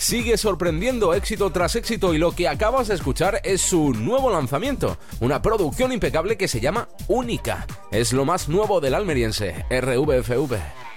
sigue sorprendiendo éxito tras éxito y lo que acabas de escuchar es su nuevo lanzamiento, una producción impecable que se llama Única. Es lo más nuevo del almeriense RVFV.